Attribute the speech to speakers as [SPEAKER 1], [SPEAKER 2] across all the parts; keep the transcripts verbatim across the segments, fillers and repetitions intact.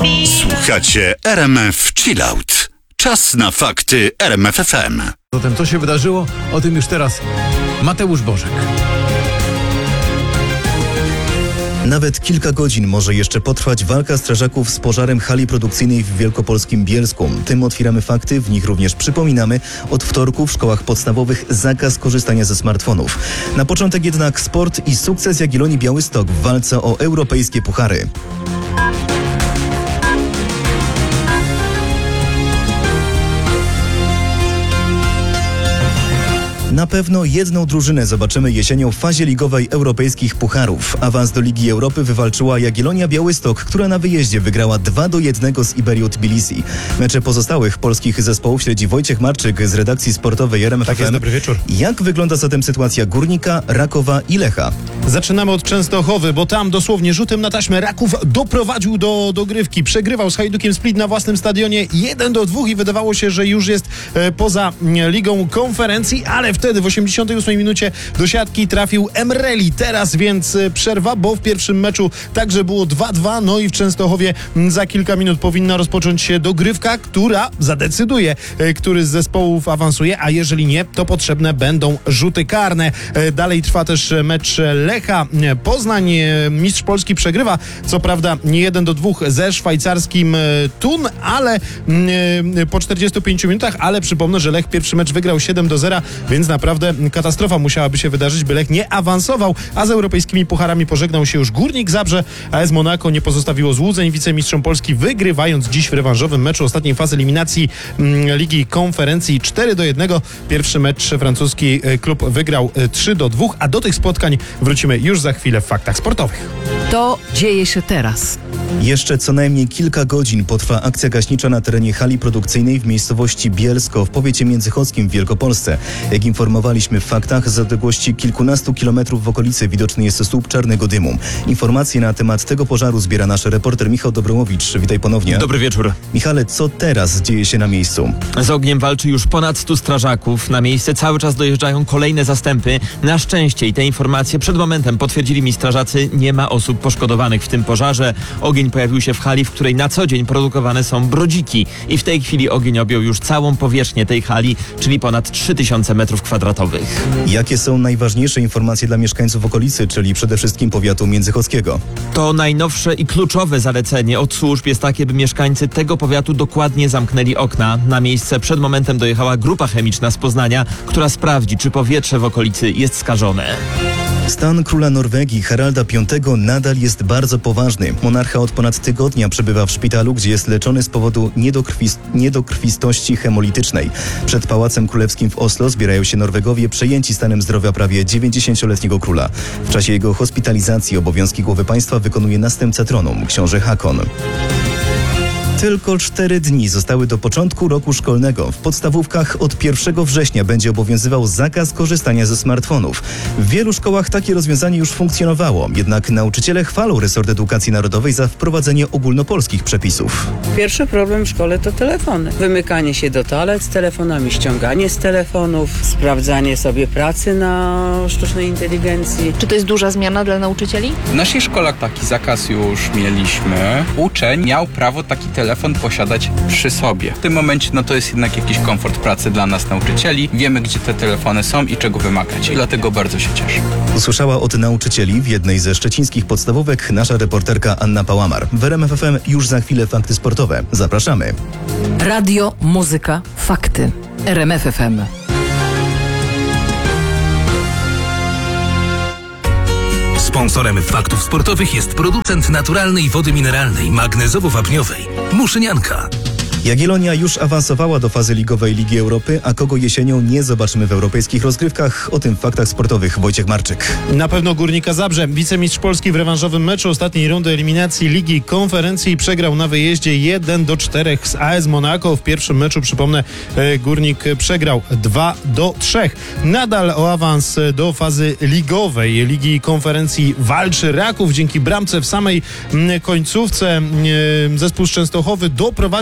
[SPEAKER 1] Słuchacie R M F Chillout. Czas na fakty R M F F M.
[SPEAKER 2] Zatem co się wydarzyło? O tym już teraz Mateusz Bożek.
[SPEAKER 3] Nawet kilka godzin może jeszcze potrwać walka strażaków z pożarem hali produkcyjnej w wielkopolskim Bielsku. Tym otwieramy fakty, w nich również przypominamy. Od wtorku w szkołach podstawowych zakaz korzystania ze smartfonów. Na początek jednak sport i sukces Jagiellonii Białystok w walce o europejskie puchary. Na pewno jedną drużynę zobaczymy jesienią w fazie ligowej europejskich pucharów. Awans do Ligi Europy wywalczyła Jagiellonia Białystok, która na wyjeździe wygrała dwa do jednego z Iberią Tbilisi. Mecze pozostałych polskich zespołów śledzi Wojciech Marczyk z redakcji sportowej R M F F M.
[SPEAKER 4] Tak jest, dobry wieczór.
[SPEAKER 3] Jak wygląda zatem sytuacja Górnika, Rakowa i Lecha?
[SPEAKER 4] Zaczynamy od Częstochowy, bo tam dosłownie rzutem na taśmę Raków doprowadził do dogrywki. Przegrywał z Hajdukiem Split na własnym stadionie jeden do dwóch i wydawało się, że już jest e, poza e, Ligą Konferencji, ale wtedy w osiemdziesiątej ósmej minucie do siatki trafił Emreli. Teraz więc e, przerwa, bo w pierwszym meczu także było dwa dwa, no i w Częstochowie m, za kilka minut powinna rozpocząć się dogrywka, która zadecyduje, e, który z zespołów awansuje, a jeżeli nie, to potrzebne będą rzuty karne. E, dalej trwa też mecz Lecha Poznań. Mistrz Polski przegrywa, co prawda nie jeden do dwóch ze szwajcarskim Thun, ale po czterdziestu pięciu minutach, ale przypomnę, że Lech pierwszy mecz wygrał siedem do zera, więc naprawdę katastrofa musiałaby się wydarzyć, by Lech nie awansował, a z europejskimi pucharami pożegnał się już Górnik Zabrze. A S Monaco nie pozostawiło złudzeń wicemistrzom Polski, wygrywając dziś w rewanżowym meczu ostatniej fazy eliminacji Ligi Konferencji cztery do jednego. Pierwszy mecz francuski klub wygrał trzy do dwóch, a do tych spotkań wrócimy już za chwilę w faktach sportowych.
[SPEAKER 5] To dzieje się teraz.
[SPEAKER 3] Jeszcze co najmniej kilka godzin potrwa akcja gaśnicza na terenie hali produkcyjnej w miejscowości Bielsko w powiecie międzychodzkim w Wielkopolsce. Jak informowaliśmy w faktach, z odległości kilkunastu kilometrów w okolicy widoczny jest słup czarnego dymu. Informacje na temat tego pożaru zbiera nasz reporter Michał Dobromowicz. Witaj ponownie.
[SPEAKER 6] Dobry wieczór.
[SPEAKER 3] Michale, co teraz dzieje się na miejscu?
[SPEAKER 6] Z ogniem walczy już ponad stu strażaków. Na miejsce cały czas dojeżdżają kolejne zastępy. Na szczęście i te informacje przed momentem potwierdzili mi strażacy, nie ma osób poszkodowanych w tym pożarze. Ogień pojawił się w hali, w której na co dzień produkowane są brodziki i w tej chwili ogień objął już całą powierzchnię tej hali, czyli ponad trzy tysiące metrów kwadratowych.
[SPEAKER 3] Jakie są najważniejsze informacje dla mieszkańców okolicy, czyli przede wszystkim powiatu międzychodzkiego?
[SPEAKER 6] To najnowsze i kluczowe zalecenie od służb jest takie, by mieszkańcy tego powiatu dokładnie zamknęli okna. Na miejsce przed momentem dojechała grupa chemiczna z Poznania, która sprawdzi, czy powietrze w okolicy jest skażone.
[SPEAKER 3] Stan króla Norwegii Haralda piątego nadal jest bardzo poważny. Monarcha od ponad tygodnia przebywa w szpitalu, gdzie jest leczony z powodu niedokrwist- niedokrwistości hemolitycznej. Przed Pałacem Królewskim w Oslo zbierają się Norwegowie przejęci stanem zdrowia prawie dziewięćdziesięcioletniego króla. W czasie jego hospitalizacji obowiązki głowy państwa wykonuje następca tronu, książę Hakon. Tylko cztery dni zostały do początku roku szkolnego. W podstawówkach od pierwszego września będzie obowiązywał zakaz korzystania ze smartfonów. W wielu szkołach takie rozwiązanie już funkcjonowało, jednak nauczyciele chwalą resort edukacji narodowej za wprowadzenie ogólnopolskich przepisów.
[SPEAKER 7] Pierwszy problem w szkole to telefony. Wymykanie się do toalet z telefonami, ściąganie z telefonów, sprawdzanie sobie pracy na sztucznej inteligencji.
[SPEAKER 5] Czy to jest duża zmiana dla nauczycieli?
[SPEAKER 8] W naszej szkole taki zakaz już mieliśmy. Uczeń miał prawo taki telefon posiadać przy sobie. W tym momencie no to jest jednak jakiś komfort pracy dla nas nauczycieli. Wiemy, gdzie te telefony są i czego wymagać. I dlatego bardzo się cieszę.
[SPEAKER 3] Usłyszała od nauczycieli w jednej ze szczecińskich podstawówek nasza reporterka Anna Pałamar. W R M F F M już za chwilę fakty sportowe. Zapraszamy.
[SPEAKER 5] Radio, muzyka, fakty. R M F F M.
[SPEAKER 9] Sponsorem faktów sportowych jest producent naturalnej wody mineralnej magnezowo-wapniowej Muszynianka.
[SPEAKER 3] Jagiellonia już awansowała do fazy ligowej Ligi Europy, a kogo jesienią nie zobaczymy w europejskich rozgrywkach? O tym w faktach sportowych Wojciech Marczyk.
[SPEAKER 4] Na pewno Górnika Zabrze. Wicemistrz Polski w rewanżowym meczu ostatniej rundy eliminacji Ligi Konferencji przegrał na wyjeździe jeden do czterech z A S Monaco. W pierwszym meczu, przypomnę, Górnik przegrał dwa do trzech. Nadal o awans do fazy ligowej Ligi Konferencji walczy Raków. Dzięki bramce w samej końcówce zespół z Częstochowy doprowadził do dogrywki.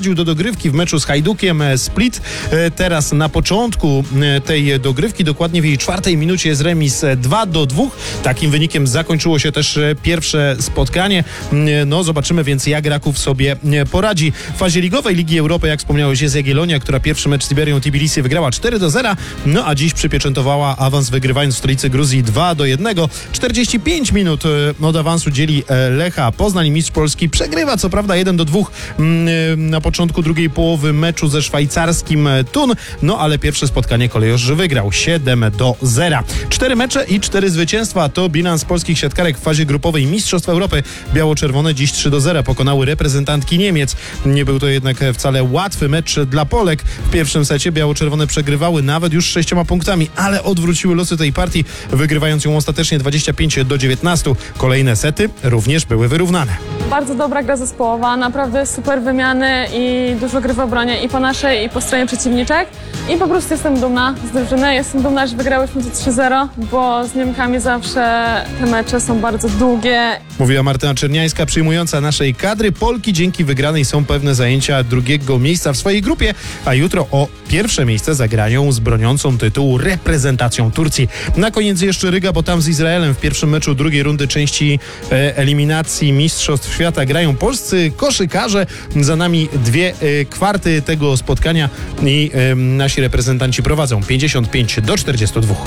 [SPEAKER 4] dogrywki w meczu z Hajdukiem Split. Teraz na początku tej dogrywki, dokładnie w jej czwartej minucie, jest remis dwa do dwóch. Takim wynikiem zakończyło się też pierwsze spotkanie. No zobaczymy więc, jak Raków sobie poradzi. W fazie ligowej Ligi Europy, jak wspomniałeś, jest Jagiellonia, która pierwszy mecz z Tiberią Tbilisi wygrała cztery do zera, no a dziś przypieczętowała awans, wygrywając w stolicy Gruzji dwa do jednego. czterdzieści pięć minut od awansu dzieli Lecha Poznań. Mistrz Polski przegrywa co prawda jeden do dwóch na początku drugiej połowy meczu ze szwajcarskim Thun, no ale pierwsze spotkanie kolejorz wygrał siedem do zera. Cztery mecze i cztery zwycięstwa to bilans polskich siatkarek w fazie grupowej Mistrzostw Europy. Biało-czerwone dziś trzy do zera pokonały reprezentantki Niemiec. Nie był to jednak wcale łatwy mecz dla Polek. W pierwszym secie biało-czerwone przegrywały nawet już sześcioma punktami, ale odwróciły losy tej partii, wygrywając ją ostatecznie dwadzieścia pięć do dziewiętnastu. Kolejne sety również były wyrównane.
[SPEAKER 10] Bardzo dobra gra zespołowa, naprawdę super wymiany i dużo gry w obronie i po naszej, i po stronie przeciwniczek. I po prostu jestem dumna z drużyny, jestem dumna, że wygrałyśmy to trzy zero, bo z Niemkami zawsze te mecze są bardzo długie.
[SPEAKER 4] Mówiła Martyna Czerniańska, przyjmująca naszej kadry. Polki dzięki wygranej są pewne zajęcia drugiego miejsca w swojej grupie, a jutro o pierwsze miejsce zagrają z broniącą tytułu reprezentacją Turcji. Na koniec jeszcze Ryga, bo tam z Izraelem w pierwszym meczu drugiej rundy części e, eliminacji Mistrzostw Świata grają polscy koszykarze. Za nami dwie e, kwarty tego spotkania i e, nasi reprezentanci prowadzą pięćdziesiąt pięć do czterdziestu dwóch.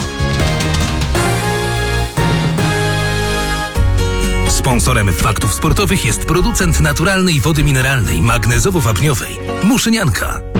[SPEAKER 9] Sponsorem Faktów Sportowych jest producent naturalnej wody mineralnej magnezowo-wapniowej Muszynianka.